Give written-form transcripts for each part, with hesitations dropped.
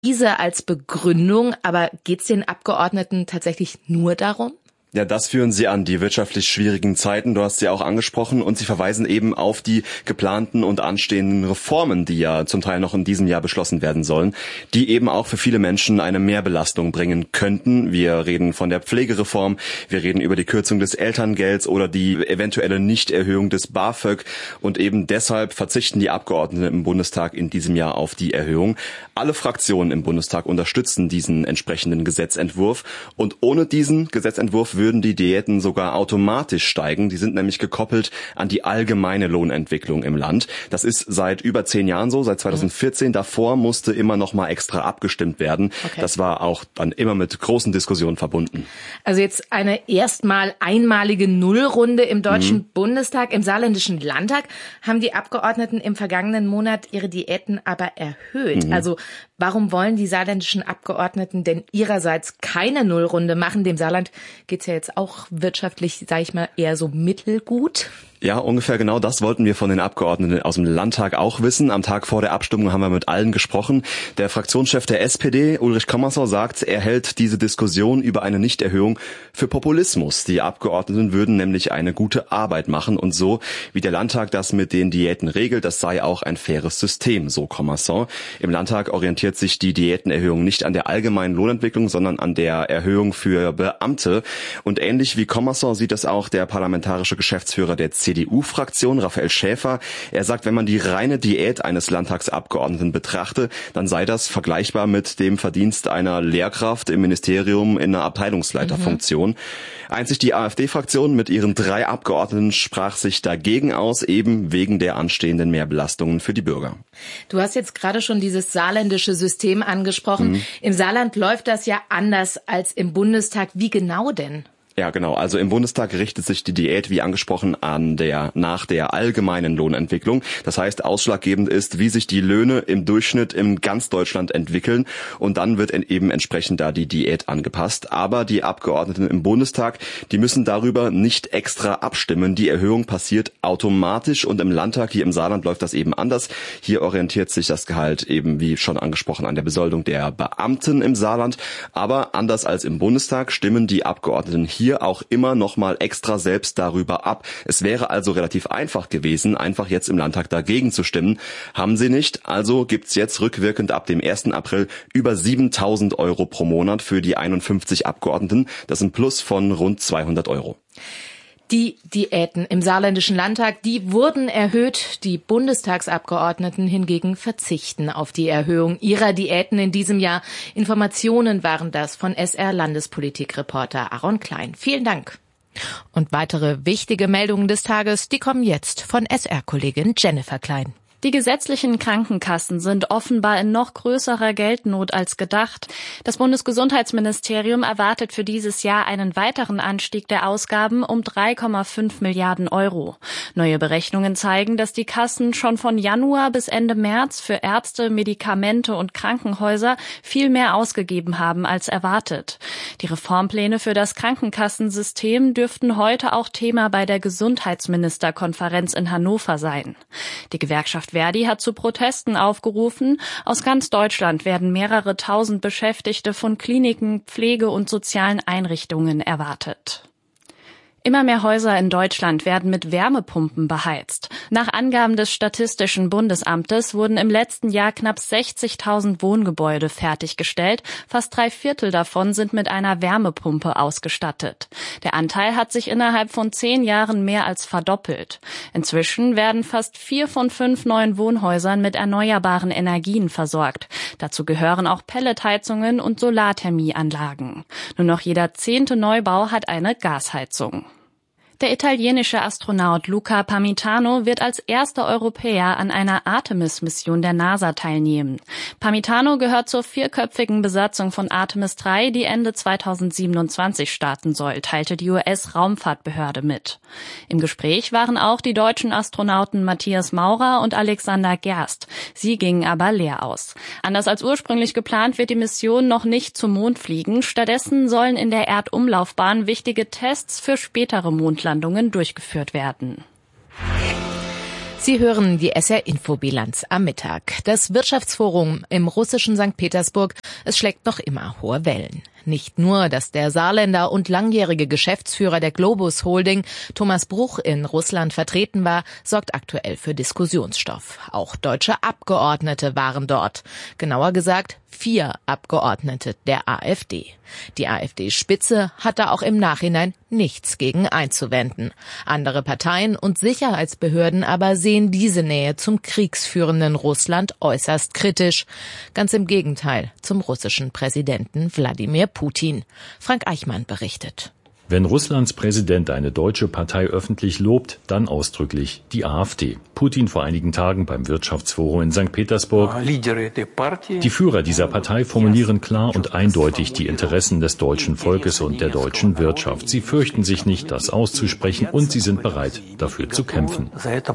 Krise als Begründung, aber geht's den Abgeordneten tatsächlich nur darum? Ja, das führen sie an, die wirtschaftlich schwierigen Zeiten, du hast sie auch angesprochen, und sie verweisen eben auf die geplanten und anstehenden Reformen, die ja zum Teil noch in diesem Jahr beschlossen werden sollen, die eben auch für viele Menschen eine Mehrbelastung bringen könnten. Wir reden von der Pflegereform, wir reden über die Kürzung des Elterngelds oder die eventuelle Nichterhöhung des BAföG, und eben deshalb verzichten die Abgeordneten im Bundestag in diesem Jahr auf die Erhöhung. Alle Fraktionen im Bundestag unterstützen diesen entsprechenden Gesetzentwurf, und ohne diesen Gesetzentwurf würden die Diäten sogar automatisch steigen. Die sind nämlich gekoppelt an die allgemeine Lohnentwicklung im Land. Das ist seit über 10 Jahren so, seit 2014. Davor musste immer noch mal extra abgestimmt werden. Okay. Das war auch dann immer mit großen Diskussionen verbunden. Also jetzt eine erstmal einmalige Nullrunde im Deutschen Bundestag. Im Saarländischen Landtag haben die Abgeordneten im vergangenen Monat ihre Diäten aber erhöht. Also warum wollen die saarländischen Abgeordneten denn ihrerseits keine Nullrunde machen? Dem Saarland geht's ja jetzt auch wirtschaftlich, sage ich mal, eher so mittelgut. Ja, ungefähr genau das wollten wir von den Abgeordneten aus dem Landtag auch wissen. Am Tag vor der Abstimmung haben wir mit allen gesprochen. Der Fraktionschef der SPD, Ulrich Kommersau, sagt, er hält diese Diskussion über eine Nichterhöhung für Populismus. Die Abgeordneten würden nämlich eine gute Arbeit machen, und so, wie der Landtag das mit den Diäten regelt, das sei auch ein faires System, so Kommersau. Im Landtag orientiert sich die Diätenerhöhung nicht an der allgemeinen Lohnentwicklung, sondern an der Erhöhung für Beamte. Und ähnlich wie Kommersau sieht das auch der parlamentarische Geschäftsführer der CDU-Fraktion, Raphael Schäfer. Er sagt, wenn man die reine Diät eines Landtagsabgeordneten betrachte, dann sei das vergleichbar mit dem Verdienst einer Lehrkraft im Ministerium in einer Abteilungsleiterfunktion. Einzig die AfD-Fraktion mit ihren 3 Abgeordneten sprach sich dagegen aus, eben wegen der anstehenden Mehrbelastungen für die Bürger. Du hast jetzt gerade schon dieses saarländische System angesprochen. Im Saarland läuft das ja anders als im Bundestag. Wie genau denn? Ja, genau. Also im Bundestag richtet sich die Diät, wie angesprochen, nach der allgemeinen Lohnentwicklung. Das heißt, ausschlaggebend ist, wie sich die Löhne im Durchschnitt in ganz Deutschland entwickeln, und dann wird eben entsprechend da die Diät angepasst. Aber die Abgeordneten im Bundestag, die müssen darüber nicht extra abstimmen. Die Erhöhung passiert automatisch, und im Landtag, hier im Saarland, läuft das eben anders. Hier orientiert sich das Gehalt eben, wie schon angesprochen, an der Besoldung der Beamten im Saarland. Aber anders als im Bundestag stimmen die Abgeordneten hier auch immer noch mal extra selbst darüber ab. Es wäre also relativ einfach gewesen, einfach jetzt im Landtag dagegen zu stimmen. Haben sie nicht, also gibt's jetzt rückwirkend ab dem 1. April über 7.000 € pro Monat für die 51 Abgeordneten. Das ist ein Plus von rund 200 €. Die Diäten im Saarländischen Landtag, die wurden erhöht. Die Bundestagsabgeordneten hingegen verzichten auf die Erhöhung ihrer Diäten in diesem Jahr. Informationen waren das von SR-Landespolitik-Reporter Aaron Klein. Vielen Dank. Und weitere wichtige Meldungen des Tages, die kommen jetzt von SR-Kollegin Jennifer Klein. Die gesetzlichen Krankenkassen sind offenbar in noch größerer Geldnot als gedacht. Das Bundesgesundheitsministerium erwartet für dieses Jahr einen weiteren Anstieg der Ausgaben um 3,5 Milliarden €. Neue Berechnungen zeigen, dass die Kassen schon von Januar bis Ende März für Ärzte, Medikamente und Krankenhäuser viel mehr ausgegeben haben als erwartet. Die Reformpläne für das Krankenkassensystem dürften heute auch Thema bei der Gesundheitsministerkonferenz in Hannover sein. Die Gewerkschaft Verdi hat zu Protesten aufgerufen. Aus ganz Deutschland werden mehrere tausend Beschäftigte von Kliniken, Pflege- und sozialen Einrichtungen erwartet. Immer mehr Häuser in Deutschland werden mit Wärmepumpen beheizt. Nach Angaben des Statistischen Bundesamtes wurden im letzten Jahr knapp 60.000 Wohngebäude fertiggestellt. Fast 3/4 davon sind mit einer Wärmepumpe ausgestattet. Der Anteil hat sich innerhalb von 10 Jahren mehr als verdoppelt. Inzwischen werden fast 4 von 5 neuen Wohnhäusern mit erneuerbaren Energien versorgt. Dazu gehören auch Pelletheizungen und Solarthermieanlagen. Nur noch jeder 10. Neubau hat eine Gasheizung. Der italienische Astronaut Luca Parmitano wird als erster Europäer an einer Artemis-Mission der NASA teilnehmen. Parmitano gehört zur 4-köpfigen Besatzung von Artemis 3, die Ende 2027 starten soll, teilte die US-Raumfahrtbehörde mit. Im Gespräch waren auch die deutschen Astronauten Matthias Maurer und Alexander Gerst. Sie gingen aber leer aus. Anders als ursprünglich geplant wird die Mission noch nicht zum Mond fliegen. Stattdessen sollen in der Erdumlaufbahn wichtige Tests für spätere Mondlandungen durchgeführt werden. Sie hören die SR-Info-Bilanz am Mittag. Das Wirtschaftsforum im russischen St. Petersburg, es schlägt noch immer hohe Wellen. Nicht nur, dass der Saarländer und langjährige Geschäftsführer der Globus Holding, Thomas Bruch, in Russland vertreten war, sorgt aktuell für Diskussionsstoff. Auch deutsche Abgeordnete waren dort. Genauer gesagt 4 Abgeordnete der AfD. Die AfD-Spitze hatte auch im Nachhinein nichts gegen einzuwenden. Andere Parteien und Sicherheitsbehörden aber sehen diese Nähe zum kriegsführenden Russland äußerst kritisch. Ganz im Gegenteil zum russischen Präsidenten Wladimir Putin. Frank Eichmann berichtet. Wenn Russlands Präsident eine deutsche Partei öffentlich lobt, dann ausdrücklich die AfD. Putin vor einigen Tagen beim Wirtschaftsforum in St. Petersburg. Die Führer dieser Partei formulieren klar und eindeutig die Interessen des deutschen Volkes und der deutschen Wirtschaft. Sie fürchten sich nicht, das auszusprechen, und sie sind bereit, dafür zu kämpfen.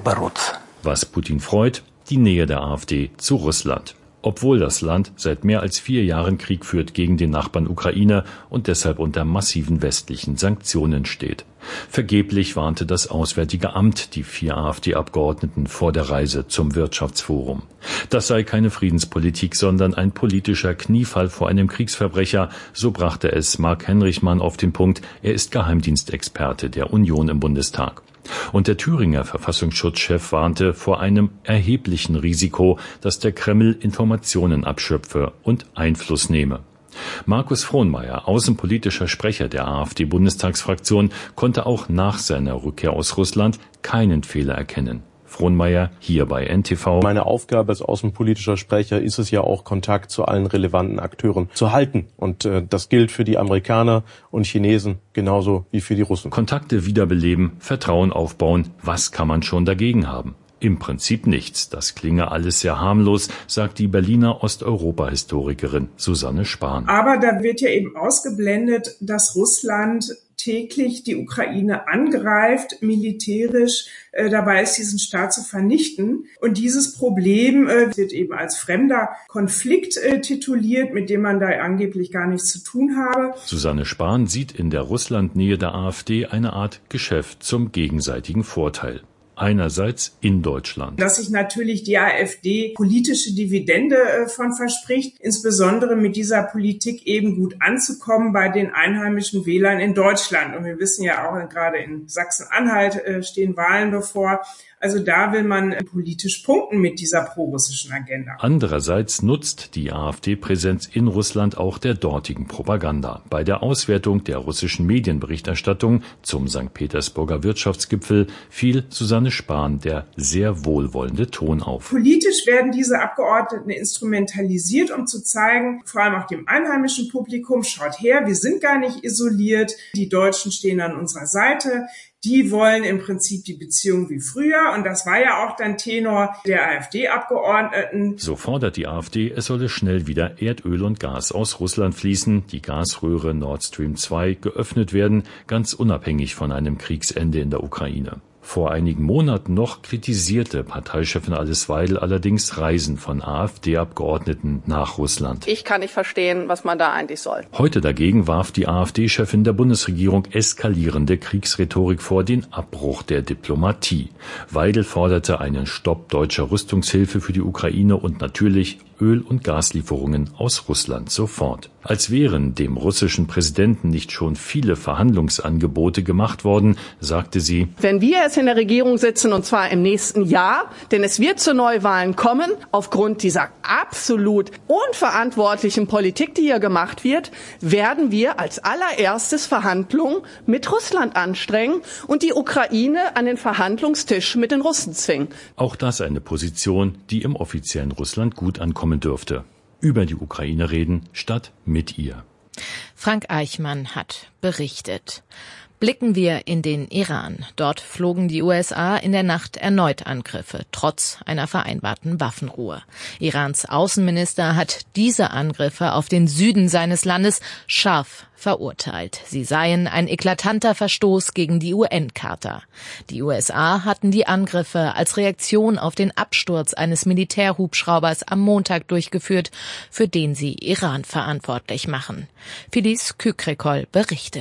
Was Putin freut, die Nähe der AfD zu Russland. Obwohl das Land seit mehr als 4 Jahren Krieg führt gegen den Nachbarn Ukraine und deshalb unter massiven westlichen Sanktionen steht. Vergeblich warnte das Auswärtige Amt die 4 AfD-Abgeordneten vor der Reise zum Wirtschaftsforum. Das sei keine Friedenspolitik, sondern ein politischer Kniefall vor einem Kriegsverbrecher, so brachte es Marc Henrichmann auf den Punkt. Er ist Geheimdienstexperte der Union im Bundestag. Und der Thüringer Verfassungsschutzchef warnte vor einem erheblichen Risiko, dass der Kreml Informationen abschöpfe und Einfluss nehme. Markus Frohnmayer, außenpolitischer Sprecher der AfD-Bundestagsfraktion, konnte auch nach seiner Rückkehr aus Russland keinen Fehler erkennen. Frohnmayer hier bei NTV. Meine Aufgabe als außenpolitischer Sprecher ist es ja auch, Kontakt zu allen relevanten Akteuren zu halten. Und das gilt für die Amerikaner und Chinesen genauso wie für die Russen. Kontakte wiederbeleben, Vertrauen aufbauen, was kann man schon dagegen haben? Im Prinzip nichts. Das klinge alles sehr harmlos, sagt die Berliner Osteuropa-Historikerin Susanne Spahn. Aber da wird ja eben ausgeblendet, dass Russland täglich die Ukraine angreift, militärisch dabei ist, diesen Staat zu vernichten. Und dieses Problem wird eben als fremder Konflikt tituliert, mit dem man da angeblich gar nichts zu tun habe. Susanne Spahn sieht in der Russlandnähe der AfD eine Art Geschäft zum gegenseitigen Vorteil. Einerseits in Deutschland. Dass sich natürlich die AfD politische Dividende von verspricht, insbesondere mit dieser Politik eben gut anzukommen bei den einheimischen Wählern in Deutschland. Und wir wissen ja auch, gerade in Sachsen-Anhalt stehen Wahlen bevor. Also da will man politisch punkten mit dieser prorussischen Agenda. Andererseits nutzt die AfD-Präsenz in Russland auch der dortigen Propaganda. Bei der Auswertung der russischen Medienberichterstattung zum St. Petersburger Wirtschaftsgipfel fiel Susanne Spahn der sehr wohlwollende Ton auf. Politisch werden diese Abgeordneten instrumentalisiert, um zu zeigen, vor allem auch dem einheimischen Publikum, schaut her, wir sind gar nicht isoliert, die Deutschen stehen an unserer Seite. Die wollen im Prinzip die Beziehung wie früher. Und das war ja auch dann Tenor der AfD-Abgeordneten. So fordert die AfD, es solle schnell wieder Erdöl und Gas aus Russland fließen, die Gasröhre Nord Stream 2 geöffnet werden, ganz unabhängig von einem Kriegsende in der Ukraine. Vor einigen Monaten noch kritisierte Parteichefin Alice Weidel allerdings Reisen von AfD-Abgeordneten nach Russland. Ich kann nicht verstehen, was man da eigentlich soll. Heute dagegen warf die AfD-Chefin der Bundesregierung eskalierende Kriegsrhetorik vor, den Abbruch der Diplomatie. Weidel forderte einen Stopp deutscher Rüstungshilfe für die Ukraine und natürlich Öl- und Gaslieferungen aus Russland sofort. Als wären dem russischen Präsidenten nicht schon viele Verhandlungsangebote gemacht worden, sagte sie: Wenn wir jetzt in der Regierung sitzen, und zwar im nächsten Jahr, denn es wird zu Neuwahlen kommen, aufgrund dieser absolut unverantwortlichen Politik, die hier gemacht wird, werden wir als allererstes Verhandlungen mit Russland anstrengen und die Ukraine an den Verhandlungstisch mit den Russen zwingen. Auch das eine Position, die im offiziellen Russland gut ankommen dürfte. Über die Ukraine reden, statt mit ihr. Frank Eichmann hat berichtet. Blicken wir in den Iran. Dort flogen die USA in der Nacht erneut Angriffe, trotz einer vereinbarten Waffenruhe. Irans Außenminister hat diese Angriffe auf den Süden seines Landes scharf verurteilt. Sie seien ein eklatanter Verstoß gegen die UN-Charta. Die USA hatten die Angriffe als Reaktion auf den Absturz eines Militärhubschraubers am Montag durchgeführt, für den sie Iran verantwortlich machen. Filiz Kükrekol berichtet.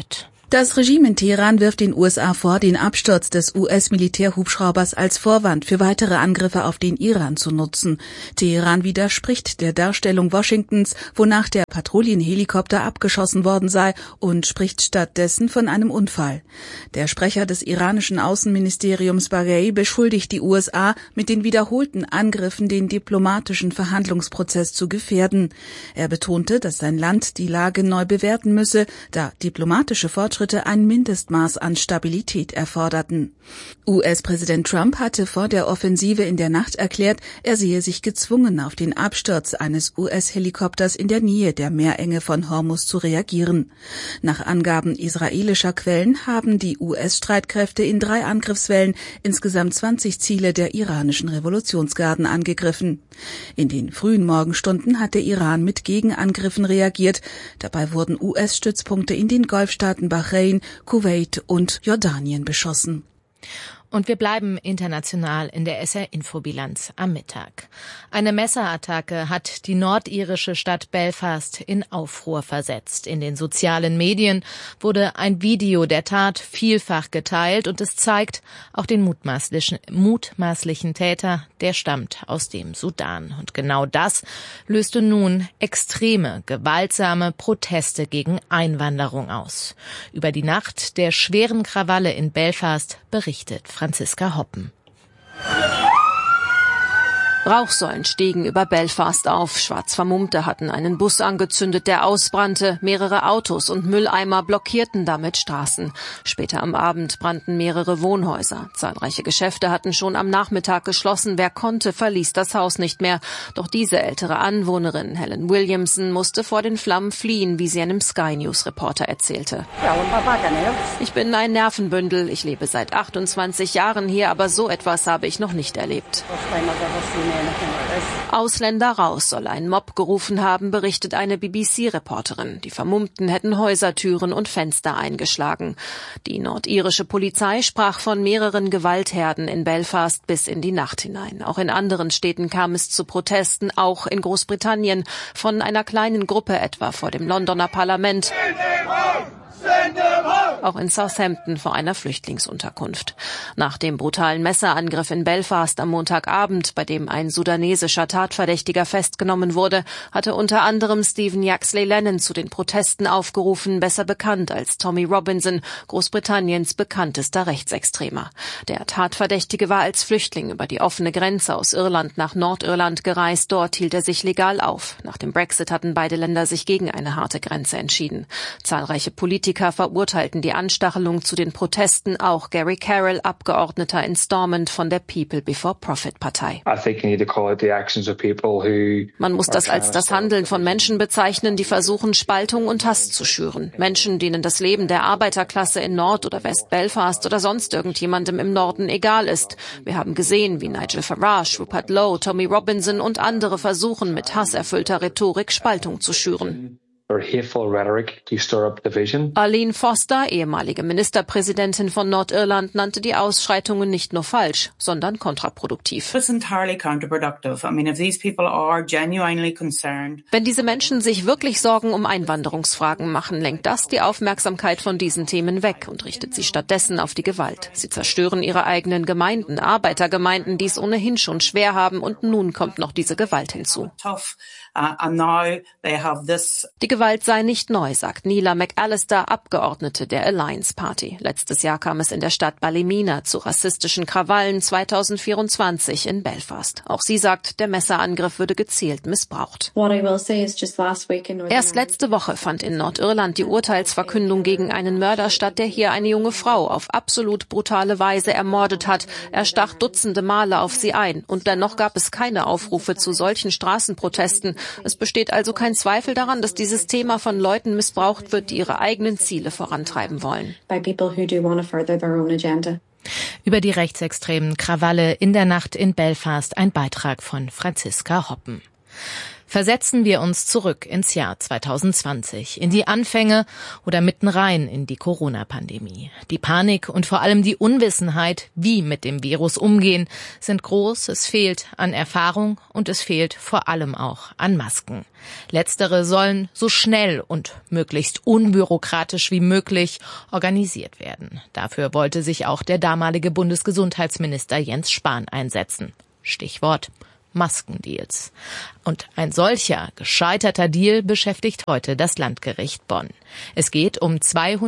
Das Regime in Teheran wirft den USA vor, den Absturz des US-Militärhubschraubers als Vorwand für weitere Angriffe auf den Iran zu nutzen. Teheran widerspricht der Darstellung Washingtons, wonach der Patrouillenhelikopter abgeschossen worden sei, und spricht stattdessen von einem Unfall. Der Sprecher des iranischen Außenministeriums Baghei beschuldigt die USA, mit den wiederholten Angriffen den diplomatischen Verhandlungsprozess zu gefährden. Er betonte, dass sein Land die Lage neu bewerten müsse, da diplomatische Fortschritte ein Mindestmaß an Stabilität erforderten. US-Präsident Trump hatte vor der Offensive in der Nacht erklärt, er sehe sich gezwungen, auf den Absturz eines US-Helikopters in der Nähe der Meerenge von Hormuz zu reagieren. Nach Angaben israelischer Quellen haben die US-Streitkräfte in 3 Angriffswellen insgesamt 20 Ziele der iranischen Revolutionsgarden angegriffen. In den frühen Morgenstunden hat der Iran mit Gegenangriffen reagiert. Dabei wurden US-Stützpunkte in den Golfstaaten Bahrain, Kuwait und Jordanien beschossen. Und wir bleiben international in der SR-Infobilanz am Mittag. Eine Messerattacke hat die nordirische Stadt Belfast in Aufruhr versetzt. In den sozialen Medien wurde ein Video der Tat vielfach geteilt und es zeigt auch den mutmaßlichen Täter, der stammt aus dem Sudan. Und genau das löste nun extreme, gewaltsame Proteste gegen Einwanderung aus. Über die Nacht der schweren Krawalle in Belfast berichtet Franziska Hoppen. Rauchsäulen stiegen über Belfast auf. Schwarz Vermummte hatten einen Bus angezündet, der ausbrannte. Mehrere Autos und Mülleimer blockierten damit Straßen. Später am Abend brannten mehrere Wohnhäuser. Zahlreiche Geschäfte hatten schon am Nachmittag geschlossen. Wer konnte, verließ das Haus nicht mehr. Doch diese ältere Anwohnerin, Helen Williamson, musste vor den Flammen fliehen, wie sie einem Sky News Reporter erzählte. Ich bin ein Nervenbündel. Ich lebe seit 28 Jahren hier, aber so etwas habe ich noch nicht erlebt. Ausländer raus soll ein Mob gerufen haben, berichtet eine BBC-Reporterin. Die Vermummten hätten Häusertüren und Fenster eingeschlagen. Die nordirische Polizei sprach von mehreren Gewaltherden in Belfast bis in die Nacht hinein. Auch in anderen Städten kam es zu Protesten, auch in Großbritannien, von einer kleinen Gruppe etwa vor dem Londoner Parlament. Auch in Southampton vor einer Flüchtlingsunterkunft. Nach dem brutalen Messerangriff in Belfast am Montagabend, bei dem ein sudanesischer Tatverdächtiger festgenommen wurde, hatte unter anderem Stephen Yaxley Lennon zu den Protesten aufgerufen, besser bekannt als Tommy Robinson, Großbritanniens bekanntester Rechtsextremer. Der Tatverdächtige war als Flüchtling über die offene Grenze aus Irland nach Nordirland gereist. Dort hielt er sich legal auf. Nach dem Brexit hatten beide Länder sich gegen eine harte Grenze entschieden. Zahlreiche Politiker verurteilten die Anstachelung zu den Protesten, auch Gary Carroll, Abgeordneter in Stormont von der People Before Profit Partei. Man muss das als das Handeln von Menschen bezeichnen, die versuchen, Spaltung und Hass zu schüren. Menschen, denen das Leben der Arbeiterklasse in Nord- oder West-Belfast oder sonst irgendjemandem im Norden egal ist. Wir haben gesehen, wie Nigel Farage, Rupert Lowe, Tommy Robinson und andere versuchen, mit hasserfüllter Rhetorik Spaltung zu schüren. Arlene Foster, ehemalige Ministerpräsidentin von Nordirland, nannte die Ausschreitungen nicht nur falsch, sondern kontraproduktiv. Wenn diese Menschen sich wirklich Sorgen um Einwanderungsfragen machen, lenkt das die Aufmerksamkeit von diesen Themen weg und richtet sie stattdessen auf die Gewalt. Sie zerstören ihre eigenen Gemeinden, Arbeitergemeinden, die es ohnehin schon schwer haben, und nun kommt noch diese Gewalt hinzu. Die Gewalt sei nicht neu, sagt Neela McAllister, Abgeordnete der Alliance Party. Letztes Jahr kam es in der Stadt Ballymena zu rassistischen Krawallen, 2024 in Belfast. Auch sie sagt, der Messerangriff würde gezielt missbraucht. Erst letzte Woche fand in Nordirland die Urteilsverkündung gegen einen Mörder statt, der hier eine junge Frau auf absolut brutale Weise ermordet hat. Er stach Dutzende Male auf sie ein. Und dennoch gab es keine Aufrufe zu solchen Straßenprotesten. Es besteht also kein Zweifel daran, dass dieses Thema von Leuten missbraucht wird, die ihre eigenen Ziele vorantreiben wollen. Über die rechtsextremen Krawalle in der Nacht in Belfast ein Beitrag von Franziska Hoppen. Versetzen wir uns zurück ins Jahr 2020, in die Anfänge oder mitten rein in die Corona-Pandemie. Die Panik und vor allem die Unwissenheit, wie mit dem Virus umgehen, sind groß. Es fehlt an Erfahrung und es fehlt vor allem auch an Masken. Letztere sollen so schnell und möglichst unbürokratisch wie möglich organisiert werden. Dafür wollte sich auch der damalige Bundesgesundheitsminister Jens Spahn einsetzen. Stichwort Maskendeals. Und ein solcher gescheiterter Deal beschäftigt heute das Landgericht Bonn. Es geht um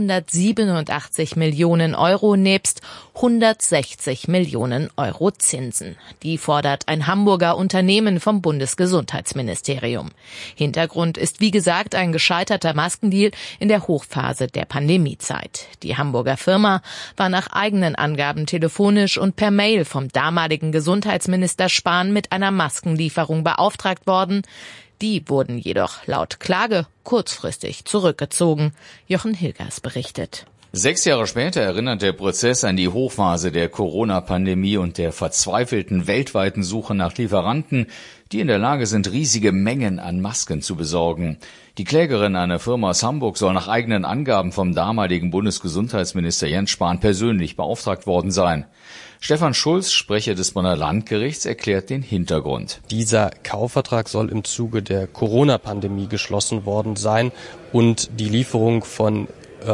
287 Millionen Euro nebst 160 Millionen Euro Zinsen. Die fordert ein Hamburger Unternehmen vom Bundesgesundheitsministerium. Hintergrund ist wie gesagt ein gescheiterter Maskendeal in der Hochphase der Pandemiezeit. Die Hamburger Firma war nach eigenen Angaben telefonisch und per Mail vom damaligen Gesundheitsminister Spahn mit einer Maskenlieferung beauftragt worden. Die wurden jedoch laut Klage kurzfristig zurückgezogen. Jochen Hilgers berichtet. 6 Jahre später erinnert der Prozess an die Hochphase der Corona-Pandemie und der verzweifelten weltweiten Suche nach Lieferanten, die in der Lage sind, riesige Mengen an Masken zu besorgen. Die Klägerin, eine Firma aus Hamburg, soll nach eigenen Angaben vom damaligen Bundesgesundheitsminister Jens Spahn persönlich beauftragt worden sein. Stefan Schulz, Sprecher des Bonner Landgerichts, erklärt den Hintergrund. Dieser Kaufvertrag soll im Zuge der Corona-Pandemie geschlossen worden sein und die Lieferung von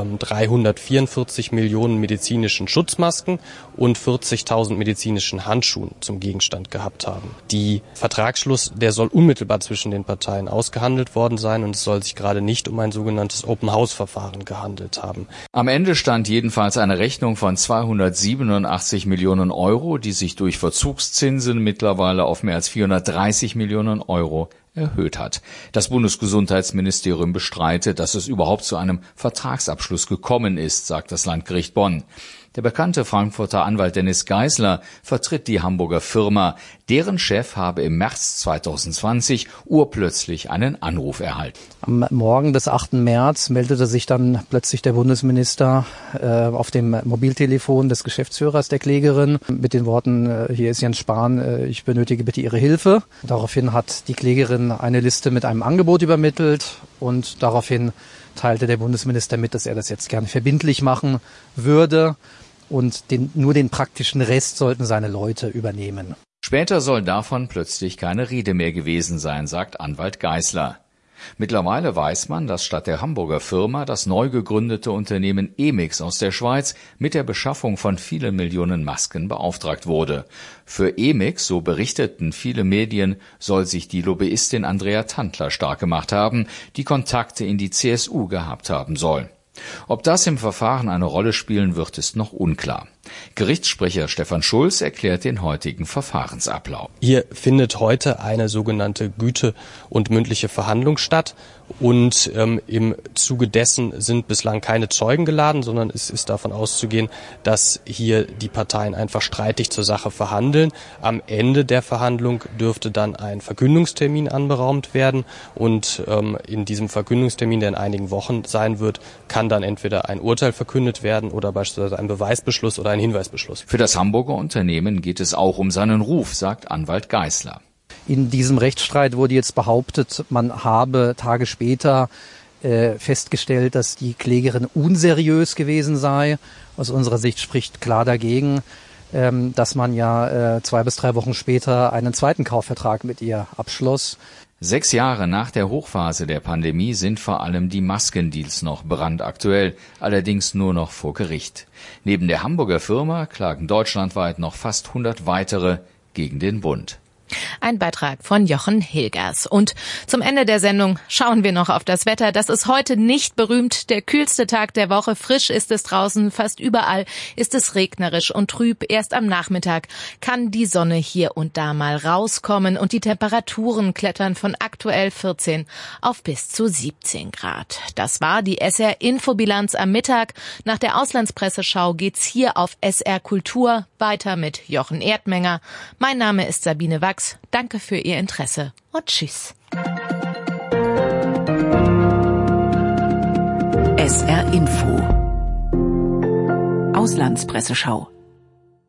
344 Millionen medizinischen Schutzmasken und 40.000 medizinischen Handschuhen zum Gegenstand gehabt haben. Die Vertragsschluss, der soll unmittelbar zwischen den Parteien ausgehandelt worden sein und es soll sich gerade nicht um ein sogenanntes Open-House-Verfahren gehandelt haben. Am Ende stand jedenfalls eine Rechnung von 287 Millionen Euro, die sich durch Verzugszinsen mittlerweile auf mehr als 430 Millionen Euro erhöht hat. Das Bundesgesundheitsministerium bestreitet, dass es überhaupt zu einem Vertragsabschluss gekommen ist, sagt das Landgericht Bonn. Der bekannte Frankfurter Anwalt Dennis Geisler vertritt die Hamburger Firma. Deren Chef habe im März 2020 urplötzlich einen Anruf erhalten. Am Morgen des 8. März meldete sich dann plötzlich der Bundesminister auf dem Mobiltelefon des Geschäftsführers der Klägerin mit den Worten, hier ist Jens Spahn, ich benötige bitte Ihre Hilfe. Daraufhin hat die Klägerin eine Liste mit einem Angebot übermittelt und daraufhin teilte der Bundesminister mit, dass er das jetzt gerne verbindlich machen würde. Und nur den praktischen Rest sollten seine Leute übernehmen. Später soll davon plötzlich keine Rede mehr gewesen sein, sagt Anwalt Geisler. Mittlerweile weiß man, dass statt der Hamburger Firma das neu gegründete Unternehmen Emix aus der Schweiz mit der Beschaffung von vielen Millionen Masken beauftragt wurde. Für Emix, so berichteten viele Medien, soll sich die Lobbyistin Andrea Tantler stark gemacht haben, die Kontakte in die CSU gehabt haben soll. Ob das im Verfahren eine Rolle spielen wird, ist noch unklar. Gerichtssprecher Stefan Schulz erklärt den heutigen Verfahrensablauf. Hier findet heute eine sogenannte Güte- und mündliche Verhandlung statt und im Zuge dessen sind bislang keine Zeugen geladen, sondern es ist davon auszugehen, dass hier die Parteien einfach streitig zur Sache verhandeln. Am Ende der Verhandlung dürfte dann ein Verkündungstermin anberaumt werden und in diesem Verkündungstermin, der in einigen Wochen sein wird, kann dann entweder ein Urteil verkündet werden oder beispielsweise ein Beweisbeschluss oder ein Hinweisbeschluss. Für das Hamburger Unternehmen geht es auch um seinen Ruf, sagt Anwalt Geisler. In diesem Rechtsstreit wurde jetzt behauptet, man habe Tage später festgestellt, dass die Klägerin unseriös gewesen sei. Aus unserer Sicht spricht klar dagegen, dass man ja 2 bis 3 Wochen später einen zweiten Kaufvertrag mit ihr abschloss. 6 Jahre nach der Hochphase der Pandemie sind vor allem die Maskendeals noch brandaktuell, allerdings nur noch vor Gericht. Neben der Hamburger Firma klagen deutschlandweit noch fast 100 weitere gegen den Bund. Ein Beitrag von Jochen Hilgers. Und zum Ende der Sendung schauen wir noch auf das Wetter. Das ist heute nicht berühmt. Der kühlste Tag der Woche. Frisch ist es draußen. Fast überall ist es regnerisch und trüb. Erst am Nachmittag kann die Sonne hier und da mal rauskommen und die Temperaturen klettern von aktuell 14 auf bis zu 17 Grad. Das war die SR-Infobilanz am Mittag. Nach der Auslandspresseschau geht's hier auf SR Kultur weiter mit Jochen Erdmenger. Mein Name ist Sabine Wachs. Danke für Ihr Interesse und tschüss. SR Info Auslandspresseschau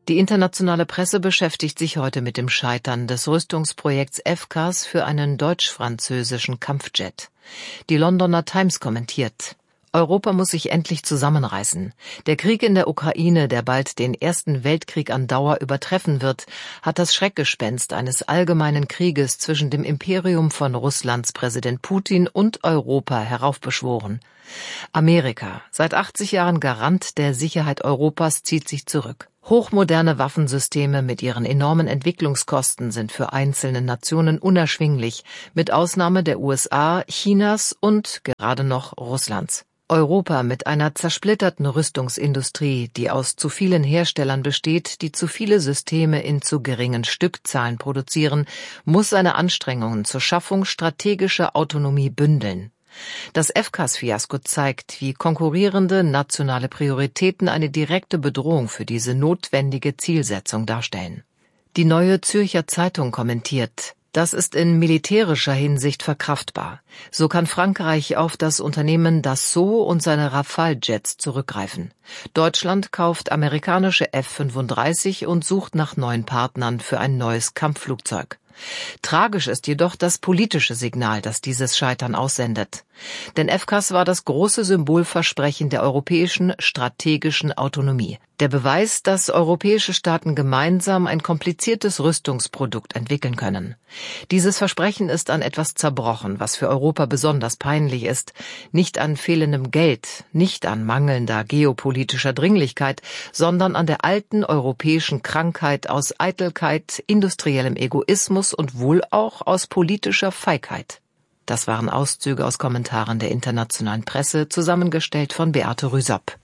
Die internationale Presse beschäftigt sich heute mit dem Scheitern des Rüstungsprojekts FCAS für einen deutsch-französischen Kampfjet. Die Londoner Times kommentiert: Europa muss sich endlich zusammenreißen. Der Krieg in der Ukraine, der bald den Ersten Weltkrieg an Dauer übertreffen wird, hat das Schreckgespenst eines allgemeinen Krieges zwischen dem Imperium von Russlands Präsident Putin und Europa heraufbeschworen. Amerika, seit 80 Jahren Garant der Sicherheit Europas, zieht sich zurück. Hochmoderne Waffensysteme mit ihren enormen Entwicklungskosten sind für einzelne Nationen unerschwinglich, mit Ausnahme der USA, Chinas und gerade noch Russlands. Europa mit einer zersplitterten Rüstungsindustrie, die aus zu vielen Herstellern besteht, die zu viele Systeme in zu geringen Stückzahlen produzieren, muss seine Anstrengungen zur Schaffung strategischer Autonomie bündeln. Das FCAS-Fiasko zeigt, wie konkurrierende nationale Prioritäten eine direkte Bedrohung für diese notwendige Zielsetzung darstellen. Die Neue Zürcher Zeitung kommentiert: Das ist in militärischer Hinsicht verkraftbar. So kann Frankreich auf das Unternehmen Dassault und seine Rafale-Jets zurückgreifen. Deutschland kauft amerikanische F-35 und sucht nach neuen Partnern für ein neues Kampfflugzeug. Tragisch ist jedoch das politische Signal, das dieses Scheitern aussendet. Denn FCAS war das große Symbolversprechen der europäischen strategischen Autonomie. Der Beweis, dass europäische Staaten gemeinsam ein kompliziertes Rüstungsprodukt entwickeln können. Dieses Versprechen ist an etwas zerbrochen, was für Europa besonders peinlich ist. Nicht an fehlendem Geld, nicht an mangelnder geopolitischer Dringlichkeit, sondern an der alten europäischen Krankheit aus Eitelkeit, industriellem Egoismus und wohl auch aus politischer Feigheit. Das waren Auszüge aus Kommentaren der internationalen Presse, zusammengestellt von Beate Rüsop.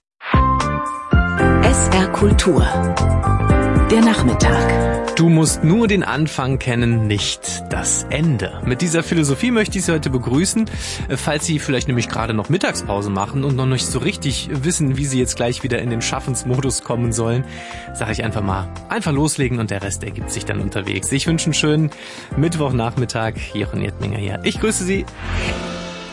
SR Kultur. Der Nachmittag. Du musst nur den Anfang kennen, nicht das Ende. Mit dieser Philosophie möchte ich Sie heute begrüßen. Falls Sie vielleicht nämlich gerade noch Mittagspause machen und noch nicht so richtig wissen, wie Sie jetzt gleich wieder in den Schaffensmodus kommen sollen, sage ich einfach loslegen und der Rest ergibt sich dann unterwegs. Ich wünsche einen schönen Mittwochnachmittag. Jochen Erdminger hier. Ich grüße Sie.